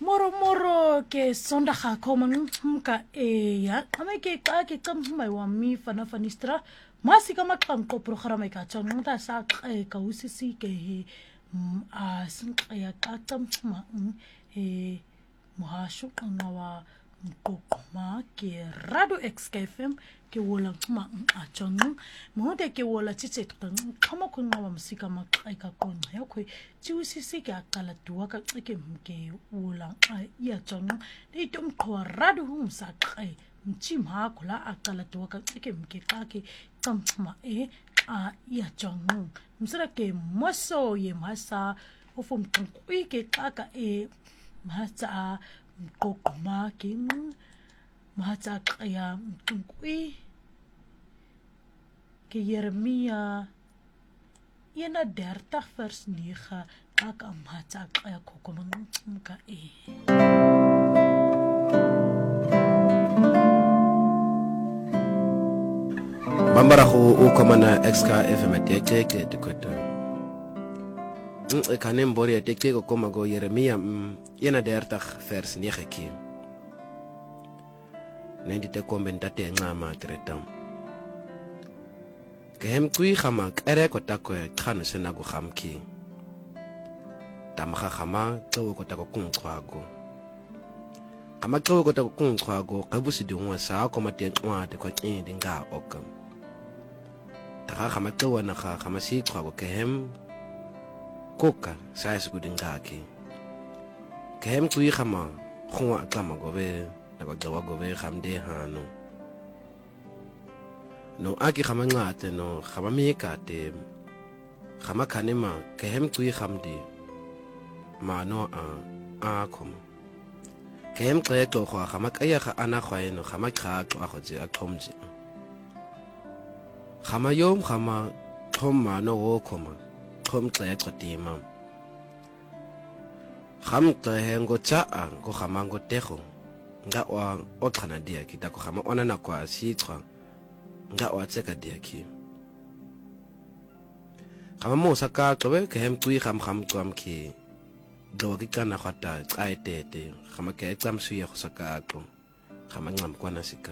Moro ke sondaga komang mka ya kama ke kam mai wa mi fana fanistra masika makangko programa ka tsong ta sa ka usisi ke a sin ya ka tam ma mohasho ngawa mkokoma ke radio XKFM ke wola ma a tsong mo de ke wola tsitse kama ko ngawa musika makai ka kona ya khoi usisi ke akala tuwa ka ke mke wola ya tsong le tom ko radio umsa kai mchima kula akala tuwa ka ke mke ka ke tsamma ya tsong msira ke moso ye masa ofum tnkui ke kaka masa mkokoma ke masa kaya tnkui ke Jeremia 31 vers 9 kaka masa kaya kokoma mka Bambara go o komana XKFM teke dikota. Kanem bori teke ko koma go Jeremia 31 vers 9 ki. Nendi te komentate ngama tretam. Kehem kui khama kere ko tako khana sena go khamki. Tamkha khama tso ko tako kunqwago. Khama tso ko tako kunqwago qabusi dingwa sa ko mate nqwa te ko tindi nga okam. Taka khamaqwa na khama siqwa ko kehem koka sa isukudingaki kehem kui khama khwa qama gobe na ba gawa gobe khamde hano no aki khama ngate no khama mikate khama khanema kehem kui khamdi mano a khoma kehem qeto khwa khama kaya kha ana khwaeno khama kha qwa khotse a khomje khama yom khama thoma no wo khoma khom qeto tima kham qehengo cha ko khama ngo tekho nga wa o khana dia kita ko khama ona na kwa sitwa nga wa tseka dia ki khama mo saka tobe kehem tui kham twam ki do ki kana khata qaitete khama ke tsam suya go saka ko khama ngam kwana sika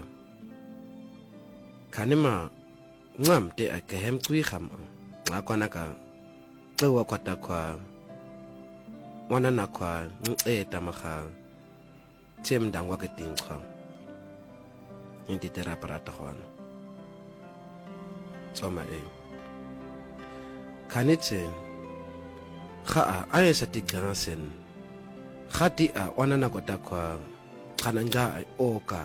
kanema ngam te kehem tui kham ngakwana ka tsewa kwata kwa wana na kwa tamakha tem dangwa ke tingkha inti tera parata khwana tsoma kanitse kha ayesa tigansen khati wana na kwata kwa khananja o ka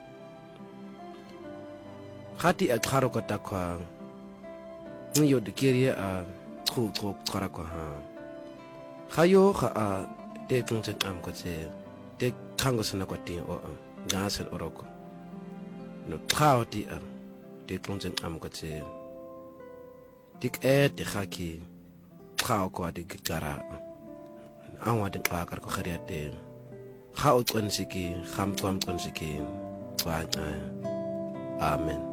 khati kharo kwata kwa niyo dikiria khu khara kwa ha khayo kha te tungchen am ko che te khango sana ko ti o gasel oroko no khao ti te tungchen am ko che tik te khaki khao ko adi gitara anwa de pakar ko khariate khao tsonsiki kham tsam tsonsiki twa amen.